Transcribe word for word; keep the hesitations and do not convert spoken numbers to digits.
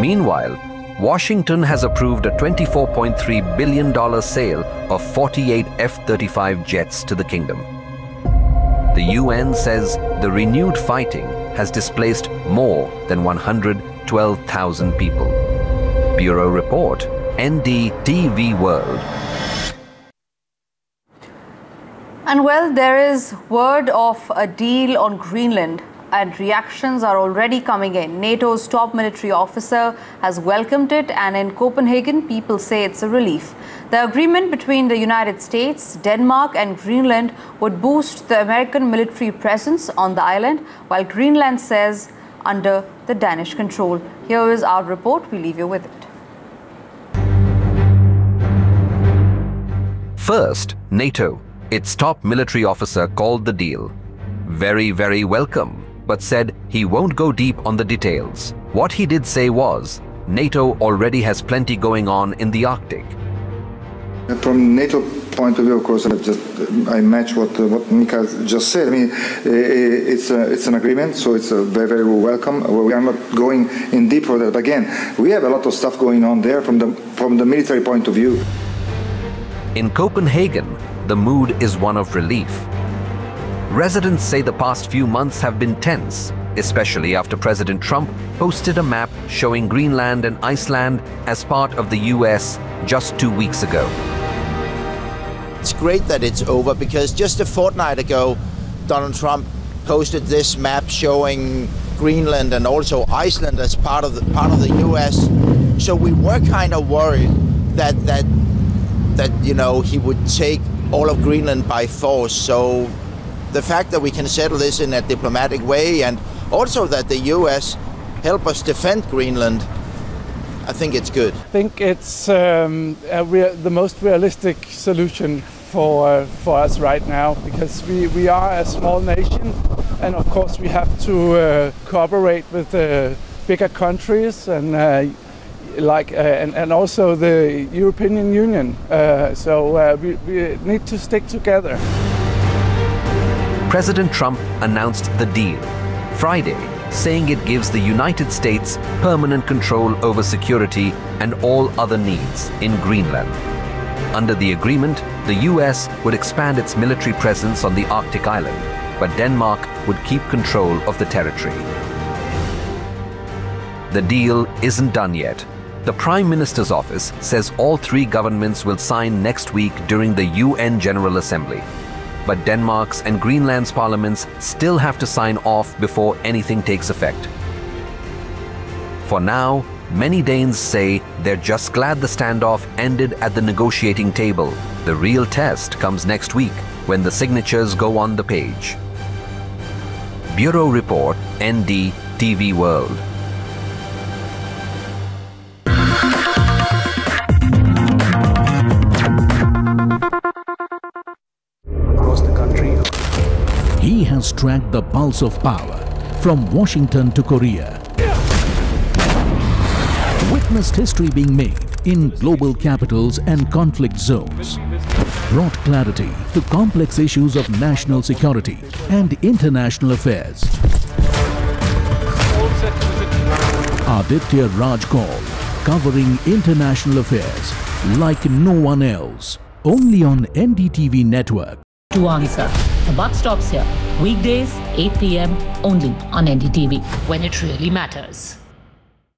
Meanwhile, Washington has approved a twenty-four point three billion dollars sale of forty-eight F thirty-five jets to the kingdom. The U N says the renewed fighting has displaced more than one hundred twelve thousand people. Bureau Report, N D T V World. And well, there is word of a deal on Greenland, and reactions are already coming in. NATO's top military officer has welcomed it, and in Copenhagen, people say it's a relief. The agreement between the United States, Denmark and Greenland would boost the American military presence on the island, while Greenland says under the Danish control. Here is our report. We leave you with it. First, NATO. Its top military officer called the deal very, very welcome, but said he won't go deep on the details. What he did say was, NATO already has plenty going on in the Arctic. From NATO point of view, of course, I just I match what uh, what Mika just said. I mean, it's a, it's an agreement, so it's a very very welcome. We are not going in deep for that. But again, we have a lot of stuff going on there from the from the military point of view. In Copenhagen, the mood is one of relief. Residents say the past few months have been tense, especially after President Trump posted a map showing Greenland and Iceland as part of the U S just two weeks ago. It's great that it's over, because just a fortnight ago, Donald Trump posted this map showing Greenland and also Iceland as part of the part of the U S. So we were kind of worried that that that you know he would take all of Greenland by force. So the fact that we can settle this in a diplomatic way, and also that the U S help us defend Greenland, I think it's good. I think it's um, a rea- the most realistic solution for uh, for us right now, because we, we are a small nation, and of course we have to uh, cooperate with the bigger countries and uh, like uh, and, and also the European Union. Uh, so uh, we, we need to stick together. President Trump announced the deal Friday, saying it gives the United States permanent control over security and all other needs in Greenland. Under the agreement, the U S would expand its military presence on the Arctic island, but Denmark would keep control of the territory. The deal isn't done yet. The Prime Minister's office says all three governments will sign next week during the U N General Assembly. But Denmark's and Greenland's parliaments still have to sign off before anything takes effect. For now, many Danes say they're just glad the standoff ended at the negotiating table. The real test comes next week, when the signatures go on the page. Bureau Report, N D T V World. He has tracked the pulse of power from Washington to Korea. Witnessed history being made in global capitals and conflict zones. Brought clarity to complex issues of national security and international affairs. Aditya Raj Kaul, covering international affairs like no one else. Only on N D T V Network. To answer. The buck stops here. Weekdays, eight p m only on N D T V, when it really matters.